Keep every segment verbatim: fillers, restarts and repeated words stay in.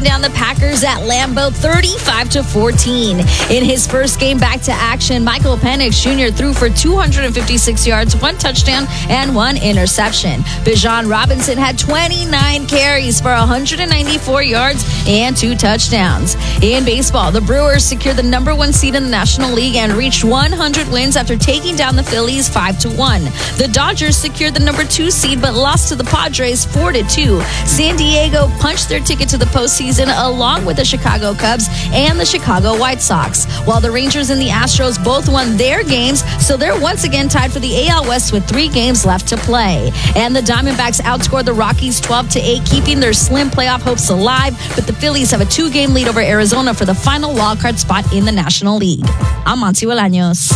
down the Packers at Lambeau thirty-five to fourteen. In his first game back to action, Michael Penix Junior threw for two hundred fifty-six yards, one touchdown, and one interception. Bijan Robinson had twenty-nine carries for one hundred ninety-four yards and two touchdowns. In baseball, the Brewers secured the number one seed in the National League and reached one hundred wins after taking down the Phillies five to one. The Dodgers secured the number two seed but lost to the Padres four to two. San Diego punched their ticket to the postseason along with the Chicago Cubs and the Chicago White Sox, while the Rangers and the Astros both won their games, so they're once again tied for the A L West with three games left to play. And the Diamondbacks outscored the Rockies twelve to eight, keeping their slim playoff hopes alive, but the Phillies have a two-game lead over Arizona for the final wildcard spot in the National League. I'm Monty Bolaños.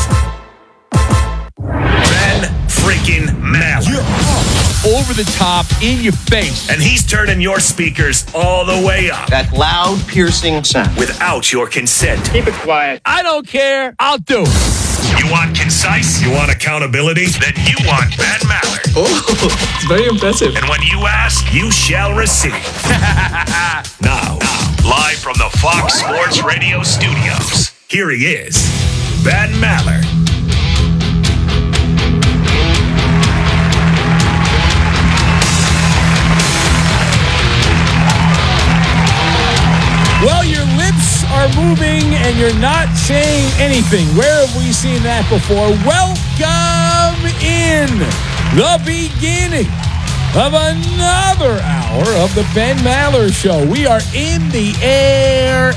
Ben freaking Maller. You're over the top, in your face. And he's turning your speakers all the way up. That loud, piercing sound. Without your consent. Keep it quiet. I don't care. I'll do it. You want concise? You want accountability? Then you want Ben Maller. Oh, it's very impressive. And when you ask, you shall receive. now, now, live from the Fox Sports Radio studios, here he is, Ben Maller. Well, your lips are moving and you're not saying anything. Where have we seen that before? Welcome in the beginning of another hour of the Ben Maller Show. We are in the air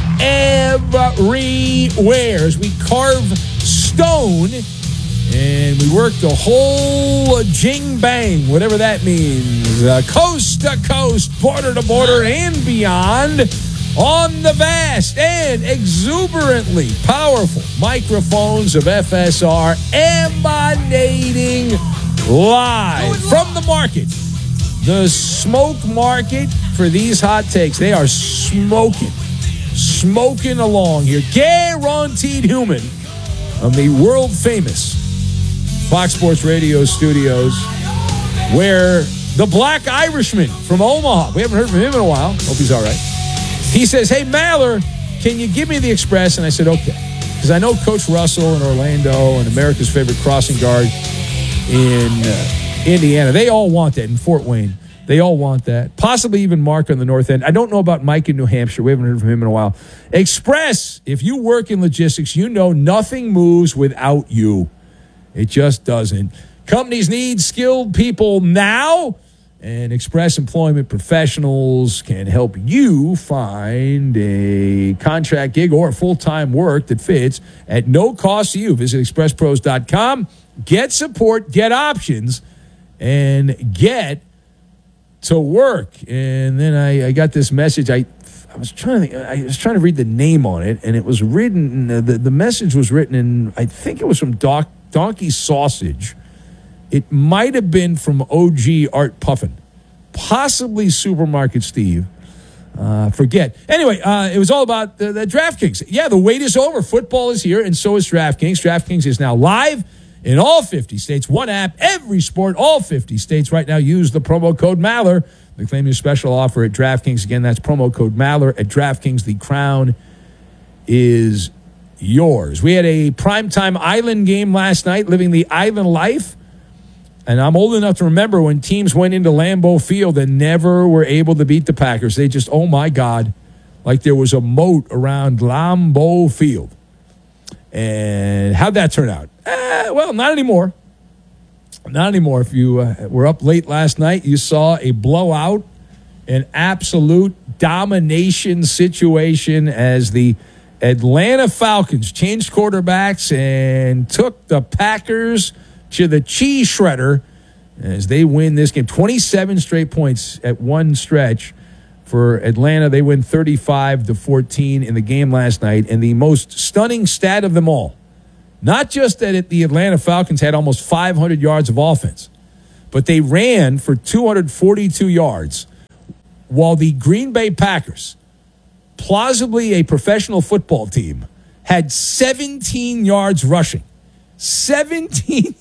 everywhere as we carve stone and we work the whole jing bang, whatever that means, uh, coast to coast, border to border, and beyond. On the vast and exuberantly powerful microphones of F S R, emanating live from the market. The smoke market for these hot takes. They are smoking, smoking along here. Guaranteed human of the world famous Fox Sports Radio studios, where the Black Irishman from Omaha, we haven't heard from him in a while. Hope he's all right. He says, hey, Maller, can you give me the Express? And I said, okay. Because I know Coach Russell in Orlando and America's favorite crossing guard in uh, Indiana. They all want that in Fort Wayne. They all want that. Possibly even Mark on the north end. I don't know about Mike in New Hampshire. We haven't heard from him in a while. Express, if you work in logistics, you know nothing moves without you. It just doesn't. Companies need skilled people now. And Express Employment Professionals can help you find a contract gig or full-time work that fits at no cost to you. Visit express pros dot com, get support, get options, and get to work. And then I, I got this message. I I was trying to think, I was trying to read the name on it, and it was written. The, the message was written in, I think it was from Doc, Donkey Sausage. It might have been from O G Art Puffin, possibly Supermarket Steve. Uh, forget. Anyway, uh, it was all about the, the DraftKings. Yeah, the wait is over. Football is here, and so is DraftKings. DraftKings is now live in all fifty states. One app, every sport, all fifty states. Right now, use the promo code Maller to claim your special offer at DraftKings. Again, that's promo code Maller at DraftKings. The crown is yours. We had a primetime island game last night, living the island life. And I'm old enough to remember when teams went into Lambeau Field and never were able to beat the Packers. They just, oh, my God, like there was a moat around Lambeau Field. And how'd that turn out? Eh, well, not anymore. Not anymore. If you uh, were up late last night, you saw a blowout, an absolute domination situation as the Atlanta Falcons changed quarterbacks and took the Packers to the cheese shredder as they win this game. twenty-seven straight points at one stretch for Atlanta. They win thirty-five to fourteen in the game last night. And the most stunning stat of them all, not just that the Atlanta Falcons had almost five hundred yards of offense, but they ran for two hundred forty-two yards, while the Green Bay Packers, plausibly a professional football team, had seventeen yards rushing. seventeen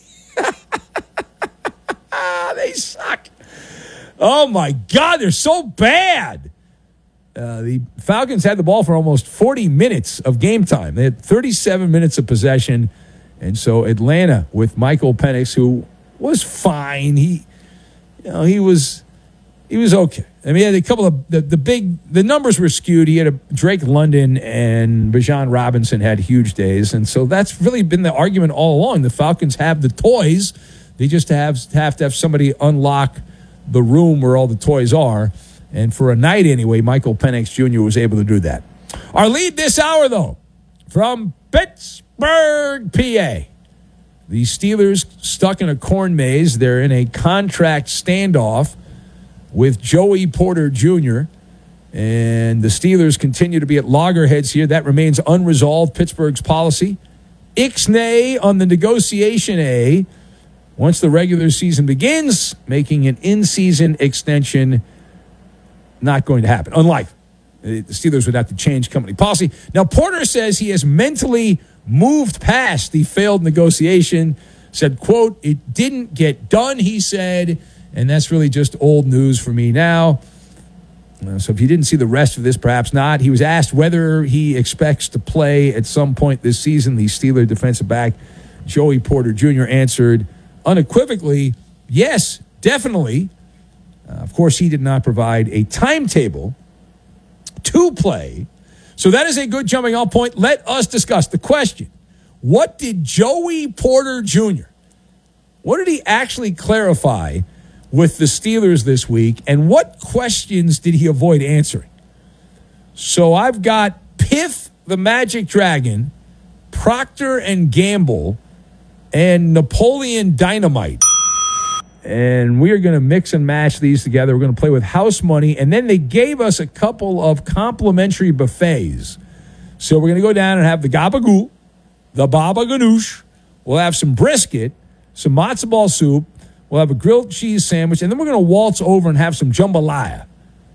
They suck. Oh, my God, they're so bad. Uh, the Falcons had the ball for almost forty minutes of game time. They had thirty-seven minutes of possession. And so Atlanta with Michael Penix, who was fine. He, you know, he was, he was okay. I mean, he had a couple of the, the big the numbers were skewed. He had a Drake London and Bijan Robinson had huge days, and so that's really been the argument all along. The Falcons have the toys; they just have have to have somebody unlock the room where all the toys are. And for a night anyway, Michael Penix Junior was able to do that. Our lead this hour, though, from Pittsburgh, P A. The Steelers stuck in a corn maze. They're in a contract standoff with Joey Porter Junior And the Steelers continue to be at loggerheads here. That remains unresolved. Pittsburgh's policy. Ixnay on the negotiation A. Once the regular season begins, making an in-season extension not going to happen. Unlikely. The Steelers would have to change company policy. Now, Porter says he has mentally moved past the failed negotiation. Said, quote, "It didn't get done," he said, and that's really just old news for me now. Uh, so if you didn't see the rest of this, perhaps not. He was asked whether he expects to play at some point this season. The Steeler defensive back, Joey Porter Junior, answered unequivocally, yes, definitely. Uh, of course, he did not provide a timetable to play. So that is a good jumping off point. Let us discuss the question. What did Joey Porter Junior, what did he actually clarify with the Steelers this week, and what questions did he avoid answering? So I've got Piff the Magic Dragon, Procter and Gamble, and Napoleon Dynamite. And we are going to mix and match these together. We're going to play with house money. And then they gave us a couple of complimentary buffets. So we're going to go down and have the gabagool, the baba ganoush. We'll have some brisket, some matzo ball soup. We'll have a grilled cheese sandwich. And then we're going to waltz over and have some jambalaya.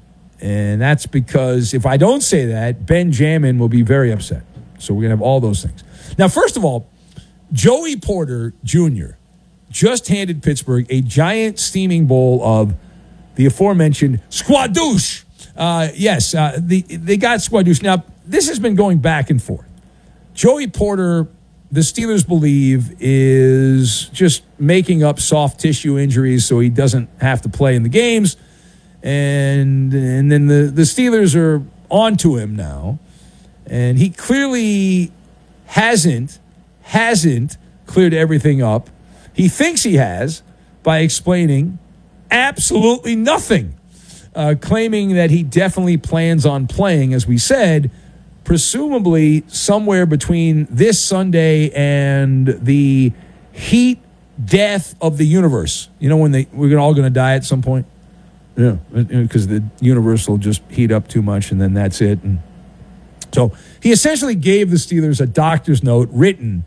And that's because if I don't say that, Benjamin will be very upset. So we're going to have all those things. Now, first of all, Joey Porter Junior just handed Pittsburgh a giant steaming bowl of the aforementioned squadouche. Uh, yes, uh, the, they got squadouche. Now, this has been going back and forth. Joey Porter, the Steelers believe, is just making up soft tissue injuries so he doesn't have to play in the games. And, and then the, the Steelers are onto him now. And he clearly hasn't, hasn't cleared everything up. He thinks he has by explaining absolutely nothing, uh, claiming that he definitely plans on playing, as we said, presumably somewhere between this Sunday and the heat death of the universe. You know, when they we're all going to die at some point? Yeah, because the universe will just heat up too much, and then that's it. And so he essentially gave the Steelers a doctor's note written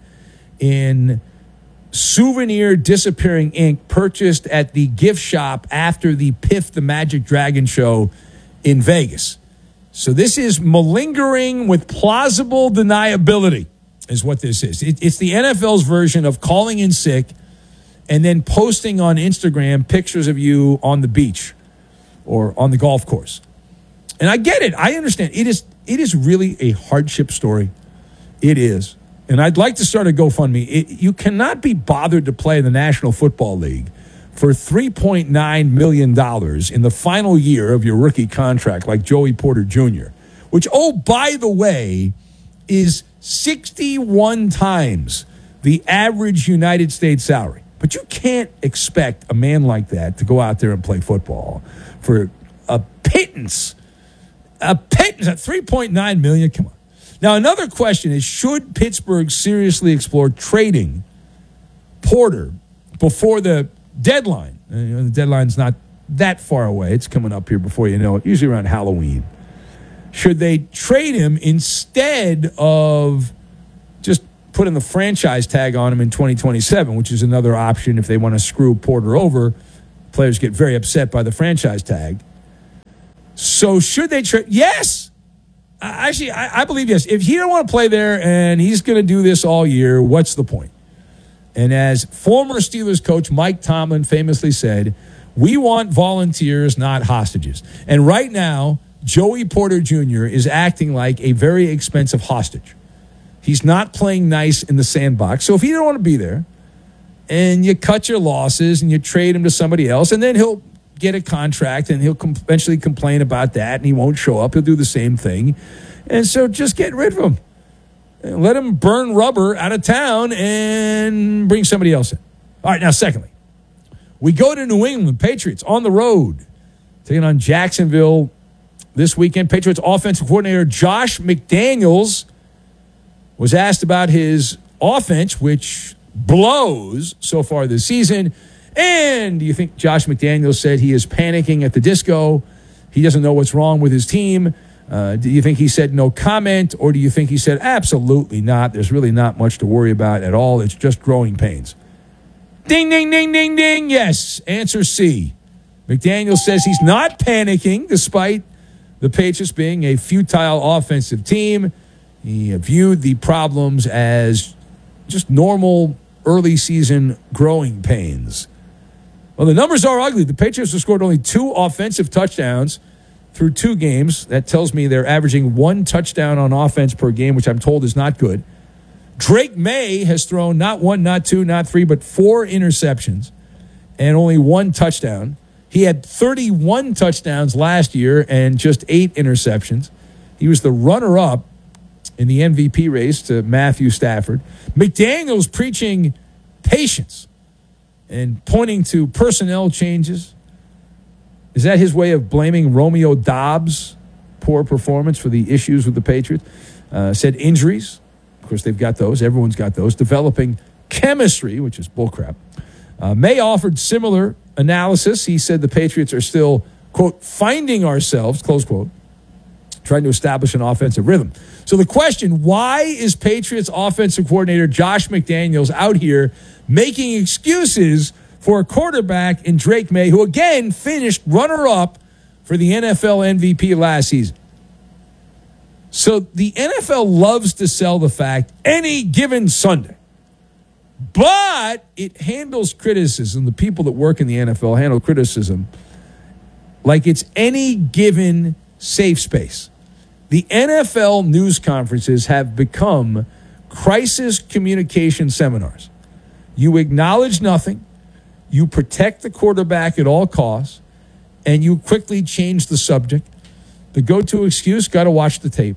in souvenir disappearing ink purchased at the gift shop after the Piff the Magic Dragon show in Vegas. So this is malingering with plausible deniability is what this is. It, it's the N F L's version of calling in sick and then posting on Instagram pictures of you on the beach or on the golf course. And I get it. I understand. It is, it is really a hardship story. It is. And I'd like to start a GoFundMe. It, you cannot be bothered to play in the National Football League for three point nine million dollars in the final year of your rookie contract like Joey Porter Junior, which, oh, by the way, is sixty-one times the average United States salary. But you can't expect a man like that to go out there and play football for a pittance. A pittance at three point nine million dollars. Come on. Now, another question is, should Pittsburgh seriously explore trading Porter before the deadline? You know, the deadline's not that far away. It's coming up here before you know it, usually around Halloween. Should they trade him instead of just putting the franchise tag on him in twenty twenty-seven, which is another option if they want to screw Porter over? Players get very upset by the franchise tag. So should they trade? Yes. Actually, I, I believe yes. If he don't want to play there and he's going to do this all year, what's the point? And as former Steelers coach Mike Tomlin famously said, we want volunteers, not hostages. And right now, Joey Porter Junior is acting like a very expensive hostage. He's not playing nice in the sandbox. So if he don't want to be there, and you cut your losses and you trade him to somebody else, and then he'll get a contract and he'll com- eventually complain about that and he won't show up. He'll do the same thing. And so just get rid of him. And let him burn rubber out of town and bring somebody else in. All right, now secondly, we go to New England Patriots on the road, taking on Jacksonville this weekend. Patriots offensive coordinator Josh McDaniels was asked about his offense, which blows so far this season. And do you think Josh McDaniels said he is panicking at the disco? He doesn't know what's wrong with his team. Uh, do you think he said no comment, or do you think he said absolutely not? There's really not much to worry about at all. It's just growing pains. Ding, ding, ding, ding, ding. Yes, answer C. McDaniels says he's not panicking despite the Patriots being a futile offensive team. He viewed the problems as just normal early season growing pains. Well, the numbers are ugly. The Patriots have scored only two offensive touchdowns through two games. That tells me they're averaging one touchdown on offense per game, which I'm told is not good. Drake May has thrown not one, not two, not three, but four interceptions and only one touchdown. He had thirty-one touchdowns last year and just eight interceptions. He was the runner-up in the M V P race to Matthew Stafford. McDaniels preaching patience and pointing to personnel changes. Is that his way of blaming Romeo Dobbs' poor performance for the issues with the Patriots? Uh, said injuries. Of course, they've got those. Everyone's got those. Developing chemistry, which is bullcrap. Uh, May offered similar analysis. He said the Patriots are still, quote, finding ourselves, close quote, trying to establish an offensive rhythm. So the question, why is Patriots offensive coordinator Josh McDaniels out here making excuses for a quarterback in Drake May, who again finished runner-up for the N F L M V P last season? So the N F L loves to sell the fact any given Sunday, but it handles criticism. The people that work in the N F L handle criticism like it's any given safe space. The N F L news conferences have become crisis communication seminars. You acknowledge nothing, you protect the quarterback at all costs, and you quickly change the subject. The go-to excuse, got to watch the tape.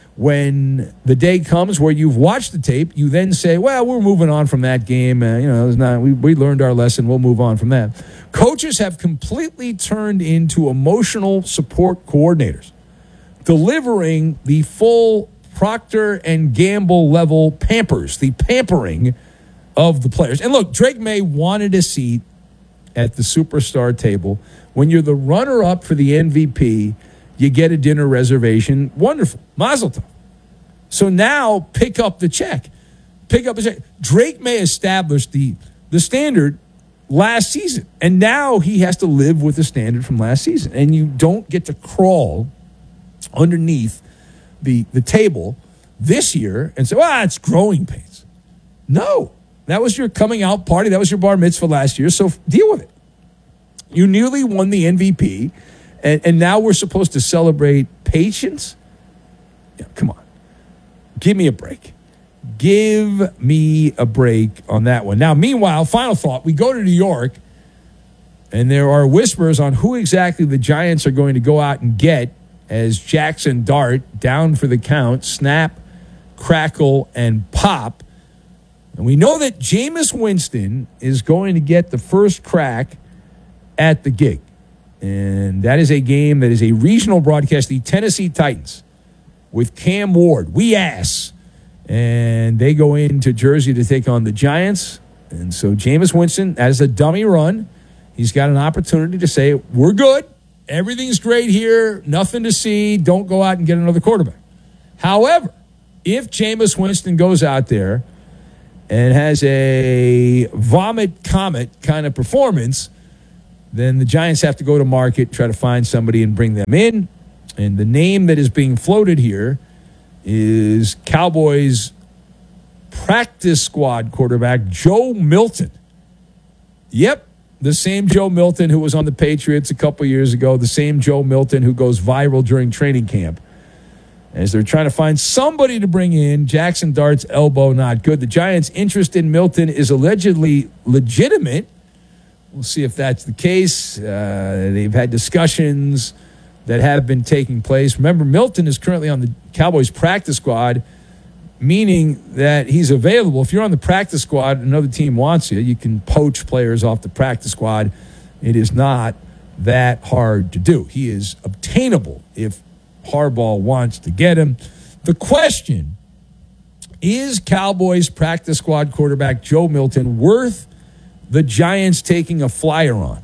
When the day comes where you've watched the tape, you then say, well, we're moving on from that game. Uh, you know, it's not, we, we learned our lesson. We'll move on from that. Coaches have completely turned into emotional support coordinators, delivering the full Procter and Gamble level pampers, the pampering of the players. And look, Drake May wanted a seat at the superstar table. When you're the runner-up for the M V P, you get a dinner reservation. Wonderful. Mazel tov. So now pick up the check. Pick up the check. Drake May established the, the standard last season, and now he has to live with the standard from last season. And you don't get to crawl underneath the, the table this year and say, well, it's growing pains. No. That was your coming out party. That was your bar mitzvah last year, so deal with it. You nearly won the M V P, and, and now we're supposed to celebrate patience? Yeah, come on. Give me a break. Give me a break on that one. Now, meanwhile, final thought, we go to New York, and there are whispers on who exactly the Giants are going to go out and get as Jackson Dart, down for the count, snap, crackle, and pop. And we know that Jameis Winston is going to get the first crack at the gig. And that is a game that is a regional broadcast, the Tennessee Titans, with Cam Ward. We ass. And they go into Jersey to take on the Giants. And so Jameis Winston, as a dummy run, he's got an opportunity to say, we're good. Everything's great here. Nothing to see. Don't go out and get another quarterback. However, if Jameis Winston goes out there and has a vomit comet kind of performance, then the Giants have to go to market, try to find somebody and bring them in. And the name that is being floated here is Cowboys practice squad quarterback Joe Milton. Yep, the same Joe Milton who was on the Patriots a couple years ago, the same Joe Milton who goes viral during training camp. As they're trying to find somebody to bring in, Jackson Dart's elbow not good. The Giants' interest in Milton is allegedly legitimate. We'll see if that's the case. Uh, they've had discussions that have been taking place. Remember, Milton is currently on the Cowboys practice squad, meaning that he's available. If you're on the practice squad and another team wants you, you can poach players off the practice squad. It is not that hard to do. He is obtainable if Harbaugh wants to get him. The question is, Cowboys practice squad quarterback Joe Milton worth the Giants taking a flyer on?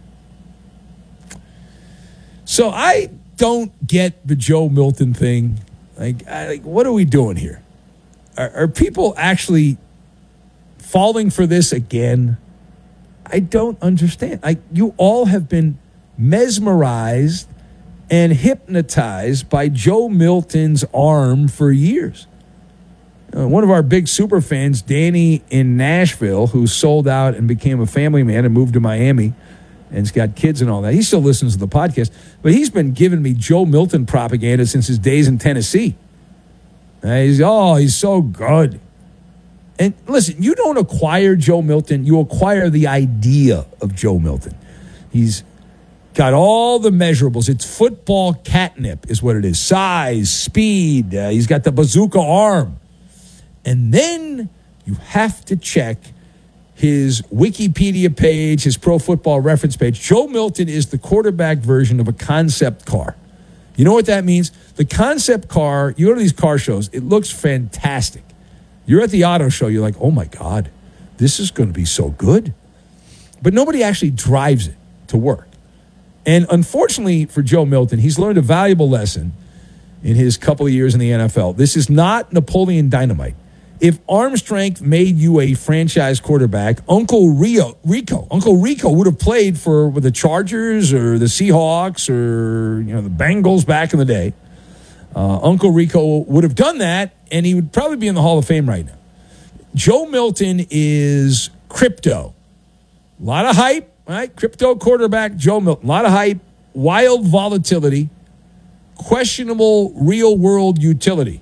So I don't get the Joe Milton thing. Like, I, like what are we doing here? Are, are people actually falling for this again? I don't understand. Like, you all have been mesmerized and hypnotized by Joe Milton's arm for years. Uh, one of our big super fans, Danny in Nashville, who sold out and became a family man and moved to Miami and has got kids and all that. He still listens to the podcast, but he's been giving me Joe Milton propaganda since his days in Tennessee. Uh, he's, oh, he's so good. And listen, you don't acquire Joe Milton. You acquire the idea of Joe Milton. He's got all the measurables. It's football catnip is what it is. Size, speed. Uh, he's got the bazooka arm. And then you have to check his Wikipedia page, his Pro Football Reference page. Joe Milton is the quarterback version of a concept car. You know what that means? The concept car, you go to these car shows, it looks fantastic. You're at the auto show, you're like, oh my God, this is going to be so good. But nobody actually drives it to work. And unfortunately for Joe Milton, he's learned a valuable lesson in his couple of years in the N F L. This is not Napoleon Dynamite. If arm strength made you a franchise quarterback, Uncle Rio, Rico, Uncle Rico would have played for the Chargers or the Seahawks or you know the Bengals back in the day. Uh, Uncle Rico would have done that, and he would probably be in the Hall of Fame right now. Joe Milton is crypto. A lot of hype. Right, crypto quarterback Joe Milton. A lot of hype, wild volatility, questionable real-world utility.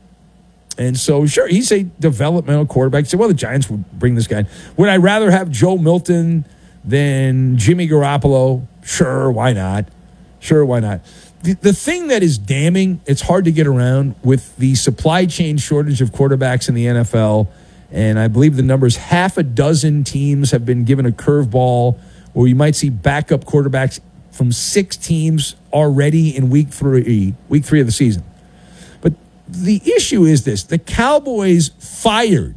And so, sure, he's a developmental quarterback. So, well, the Giants would bring this guy in. Would I rather have Joe Milton than Jimmy Garoppolo? Sure, why not? Sure, why not? The, the thing that is damning, it's hard to get around with the supply chain shortage of quarterbacks in the N F L, and I believe the number is half a dozen teams have been given a curveball where you might see backup quarterbacks from six teams already in week three, week three of the season. But the issue is this. The Cowboys fired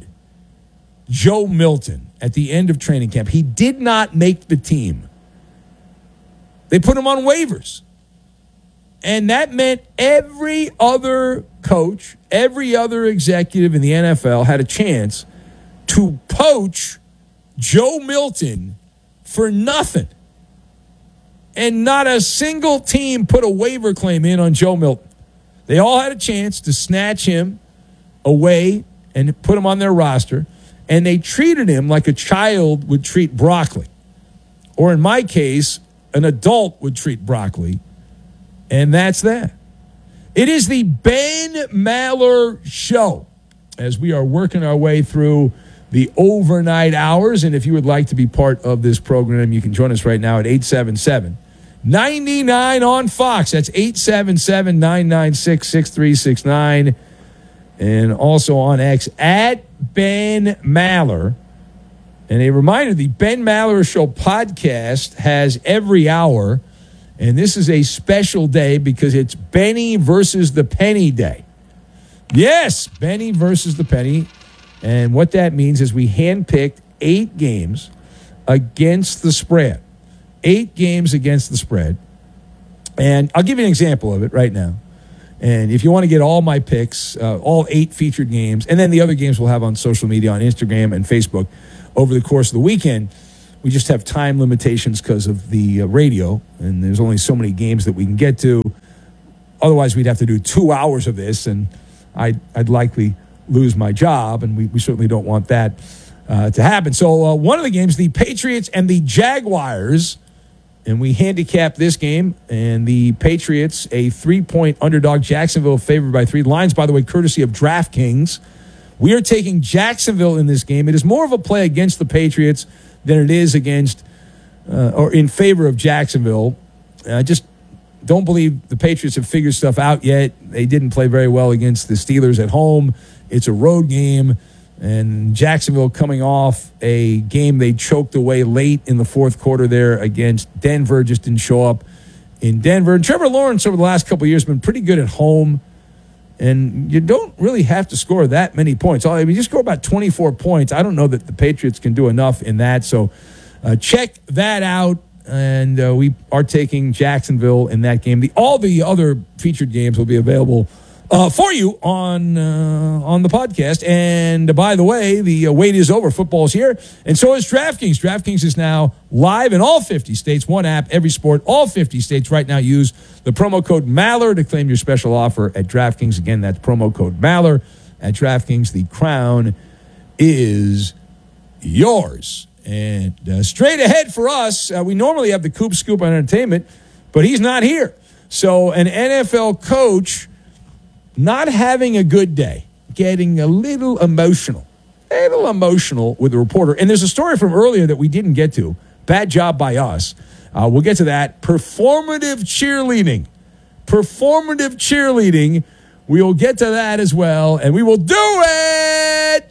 Joe Milton at the end of training camp. He did not make the team. They put him on waivers. And that meant every other coach, every other executive in the N F L had a chance to poach Joe Milton for nothing. And not a single team put a waiver claim in on Joe Milton. They all had a chance to snatch him away and put him on their roster, and they treated him like a child would treat broccoli. Or in my case, an adult would treat broccoli, and that's that. It is the Ben Maller Show as we are working our way through the overnight hours. And if you would like to be part of this program, you can join us right now at eight seven seven, nine nine on Fox. That's eight seven seven, nine nine six, six three six nine. And also on X at Ben Maller. And a reminder, the Ben Maller Show podcast has every hour. And this is a special day because it's Benny versus the Penny Day. Yes, Benny versus the Penny. And what that means is we handpicked eight games against the spread. Eight games against the spread. And I'll give you an example of it right now. And if you want to get all my picks, uh, all eight featured games, and then the other games we'll have on social media, on Instagram and Facebook over the course of the weekend, we just have time limitations because of the uh, radio, and there's only so many games that we can get to. Otherwise, we'd have to do two hours of this, and I'd, I'd likely lose my job, and we, we certainly don't want that. uh, to happen. So uh, one of the games, the Patriots and the Jaguars, and we handicapped this game, and the Patriots, a three-point underdog, Jacksonville favored by three. Lines, by the way, courtesy of DraftKings. We are taking Jacksonville in this game. It is more of a play against the Patriots than it is against uh, or in favor of Jacksonville. I just don't believe the Patriots have figured stuff out yet. They didn't play very well against the Steelers at home. It's a road game. And Jacksonville coming off a game they choked away late in the fourth quarter there against Denver, just didn't show up in Denver. And Trevor Lawrence over the last couple of years has been pretty good at home. And you don't really have to score that many points. I mean, you score about twenty-four points. I don't know that the Patriots can do enough in that. So uh, check that out. And uh, we are taking Jacksonville in that game. The, all the other featured games will be available Uh, for you on uh, on the podcast. And uh, by the way, the uh, wait is over. Football's here. And so is DraftKings. DraftKings is now live in all fifty states. One app, every sport, all fifty states. Right now, use the promo code Maller to claim your special offer at DraftKings. Again, that's promo code Maller at DraftKings. The crown is yours. And uh, straight ahead for us, uh, we normally have the Coop Scoop on entertainment, but he's not here. So an N F L coach not having a good day, getting a little emotional, a little emotional with the reporter. And there's a story from earlier that we didn't get to. Bad job by us. Uh, we'll get to that. Performative cheerleading. Performative cheerleading. We will get to that as well. And we will do it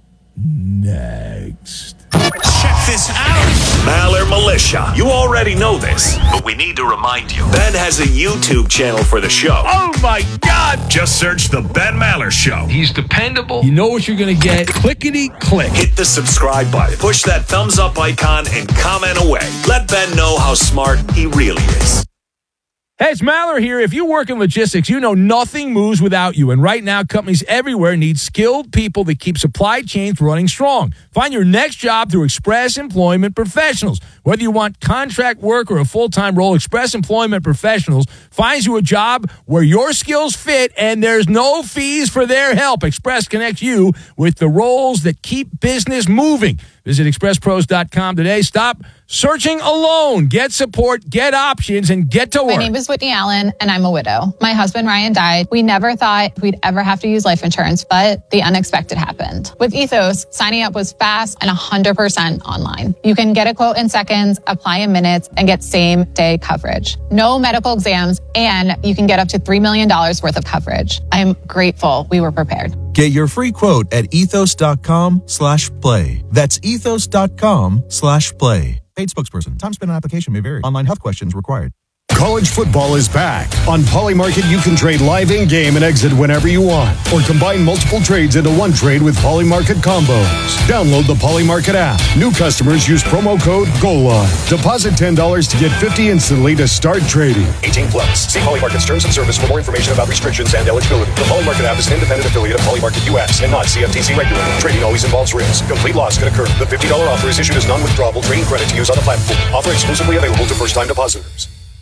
next. Check this out. Maller Militia. You already know this, but we need to remind you. Ben has a YouTube channel for the show. Oh, my God. Just search The Ben Maller Show. He's dependable. You know what you're going to get. Clickety click. Hit the subscribe button. Push that thumbs up icon and comment away. Let Ben know how smart he really is. Hey, it's Maller here. If you work in logistics, you know nothing moves without you. And right now, companies everywhere need skilled people that keep supply chains running strong. Find your next job through Express Employment Professionals. Whether you want contract work or a full-time role, Express Employment Professionals finds you a job where your skills fit and there's no fees for their help. Express connects you with the roles that keep business moving. Visit express pros dot com today. Stop searching alone. Get support, get options, and get to work. My name is Whitney Allen, and I'm a widow. My husband, Ryan, died. We never thought we'd ever have to use life insurance, but the unexpected happened. With Ethos, signing up was fast and one hundred percent online. You can get a quote in seconds, apply in minutes, and get same-day coverage. No medical exams, and you can get up to three million dollars worth of coverage. I'm grateful we were prepared. Get your free quote at ethos.com slash play. That's ethos.com slash play. Paid spokesperson. Time spent on application may vary. Online health questions required. College football is back. On Polymarket, you can trade live in-game and exit whenever you want, or combine multiple trades into one trade with Polymarket combos. Download the Polymarket app. New customers use promo code GOLIVE. Deposit ten dollars to get fifty dollars instantly to start trading. eighteen plus. See Polymarket's terms of service for more information about restrictions and eligibility. The Polymarket app is an independent affiliate of Polymarket U S and not C F T C regulated. Trading always involves risk. Complete loss can occur. The fifty dollars offer is issued as non-withdrawable trading credit to use on the platform. Offer exclusively available to first-time depositors.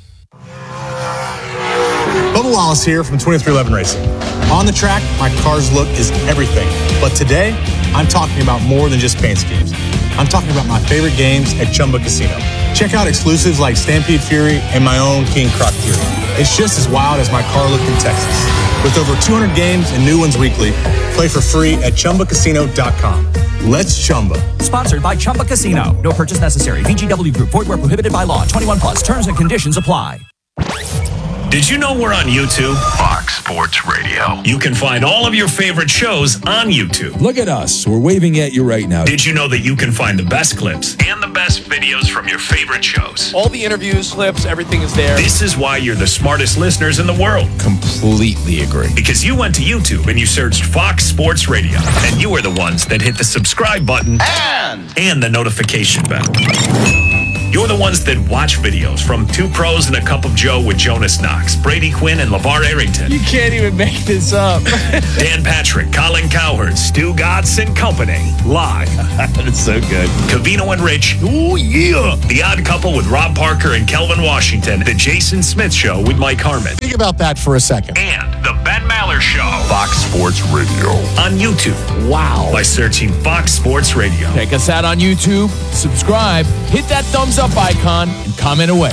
Bubba Wallace here from twenty-three eleven Racing. On the track, my car's look is everything. But today, I'm talking about more than just paint schemes. I'm talking about my favorite games at Chumba Casino. Check out exclusives like Stampede Fury and my own King Croc Fury. It's just as wild as my car look in Texas. With over two hundred games and new ones weekly, play for free at chumba casino dot com. Let's Chumba. Sponsored by Chumba Casino. No purchase necessary. V G W Group. Void where prohibited by law. twenty-one plus. Terms and conditions apply. Did you know we're on YouTube? Fox Sports Radio. You can find all of your favorite shows on YouTube. Look at us. We're waving at you right now. Did you know that you can find the best clips and the best videos from your favorite shows? All the interviews, clips, everything is there. This is why you're the smartest listeners in the world. Completely agree. Because you went to YouTube and you searched Fox Sports Radio, and you are the ones that hit the subscribe button and, and the notification bell. You're the ones that watch videos from Two Pros and a Cup of Joe with Jonas Knox, Brady Quinn, and LeVar Arrington. You can't even make this up. Dan Patrick, Colin Cowherd, Stu Godson Company, live. That's so good. Covino and Rich. Oh, yeah. The Odd Couple with Rob Parker and Kelvin Washington. The Jason Smith Show with Mike Harmon. Think about that for a second. And The Ben Maller Show. Fox Sports Radio. On YouTube. Wow. By searching Fox Sports Radio. Check us out on YouTube, subscribe, hit that thumbs up icon, and comment away.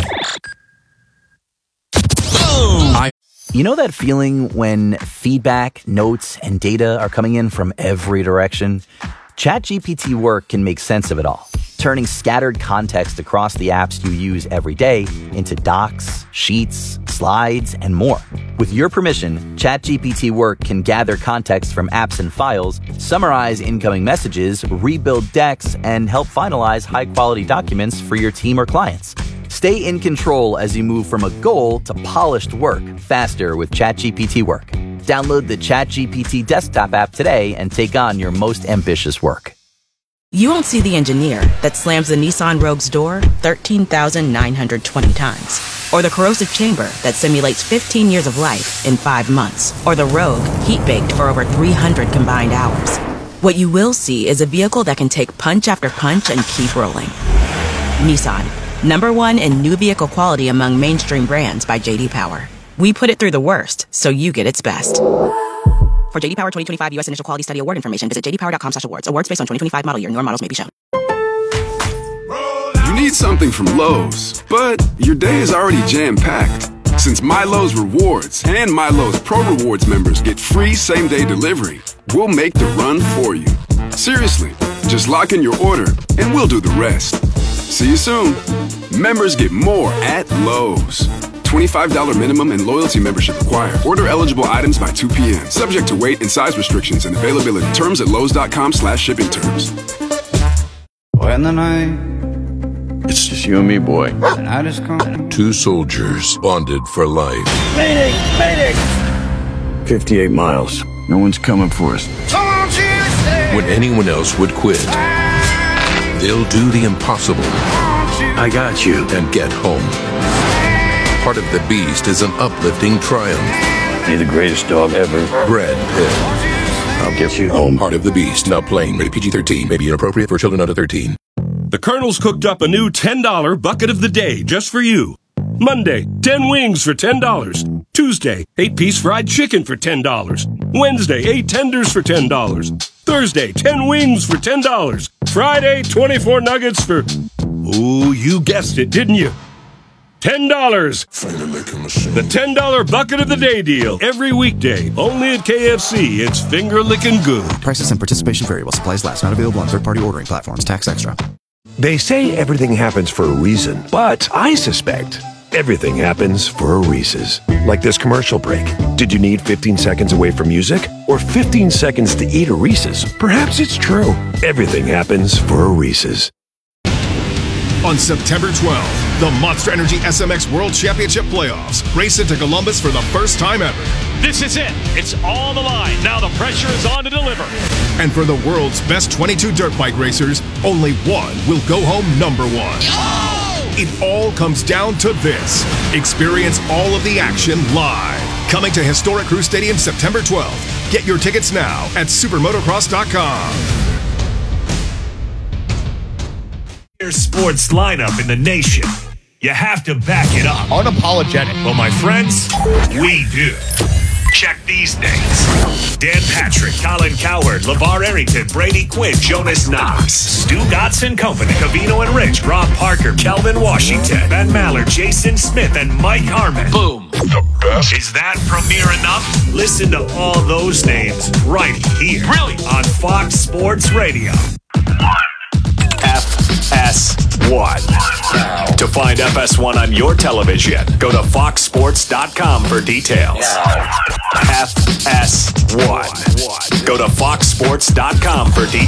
I- you know that feeling when feedback, notes, and data are coming in from every direction? ChatGPT Work can make sense of it all, turning scattered context across the apps you use every day into docs, sheets, slides, and more. With your permission, ChatGPT Work can gather context from apps and files, summarize incoming messages, rebuild decks, and help finalize high-quality documents for your team or clients. Stay in control as you move from a goal to polished work faster with ChatGPT Work. Download the ChatGPT desktop app today and take on your most ambitious work. You won't see the engineer that slams the Nissan Rogue's door thirteen thousand nine hundred twenty times. Or the corrosive chamber that simulates fifteen years of life in five months. Or the Rogue heat-baked for over three hundred combined hours. What you will see is a vehicle that can take punch after punch and keep rolling. Nissan, number one in new vehicle quality among mainstream brands by J D Power. We put it through the worst, so you get its best. For J D Power twenty twenty-five U S Initial Quality Study Award information, visit j d power dot com slash awards. Awards based on twenty twenty-five model year. Newer models may be shown. You need something from Lowe's, but your day is already jam-packed. Since MyLowe's Rewards and MyLowe's Pro Rewards members get free same-day delivery, we'll make the run for you. Seriously, just lock in your order, and we'll do the rest. See you soon. Members get more at Lowe's. twenty-five dollars minimum and loyalty membership required. Order eligible items by two p.m. Subject to weight and size restrictions and availability. Terms at lowes.com slash shipping terms. When the night, it's just you and me, boy. And I just come. Two soldiers bonded for life. Mayday! Mayday! fifty-eight miles. No one's coming for us. When anyone else would quit, they'll do the impossible. I got you. And get home. Heart of the Beast is an uplifting triumph. You're the greatest dog ever. Brad Pitt. I'll get you home. Heart of the Beast, now playing, rated P G thirteen, may be inappropriate for children under thirteen. The Colonel's cooked up a new ten dollar bucket of the day just for you. Monday, ten wings for ten dollars. Tuesday, eight piece fried chicken for ten dollars. Wednesday, eight tenders for ten dollars. Thursday, ten wings for ten dollars. Friday, twenty-four nuggets for... Ooh, you guessed it, didn't you? ten dollars. The ten dollar bucket of the day deal. Every weekday. Only at K F C. It's finger licking good. Prices and participation vary while supplies last. Not available on third-party ordering platforms. Tax extra. They say everything happens for a reason, but I suspect everything happens for a Reese's. Like this commercial break. Did you need fifteen seconds away from music? Or fifteen seconds to eat a Reese's? Perhaps it's true. Everything happens for a Reese's. On September twelfth, the Monster Energy S M X World Championship Playoffs race into Columbus for the first time ever. This is it. It's on the line. Now the pressure is on to deliver. And for the world's best twenty-two dirt bike racers, only one will go home number one. Oh! It all comes down to this. Experience all of the action live. Coming to historic Crew Stadium September twelfth. Get your tickets now at supermotocross dot com. Sports lineup in the nation. You have to back it up. Unapologetic. Well, my friends, we do. Check these names. Dan Patrick, Colin Cowherd, LeVar Arrington, Brady Quinn, Jonas Knox, Stu Dotson Company, Cavino and Rich, Rob Parker, Kelvin Washington, Ben Maller, Jason Smith, and Mike Harmon. Boom. The best. Is that premiere enough? Listen to all those names right here. Brilliant. On Fox Sports Radio. F S one. To find F S one on your television, go to fox sports dot com for details. F S one. Go to fox sports dot com for details.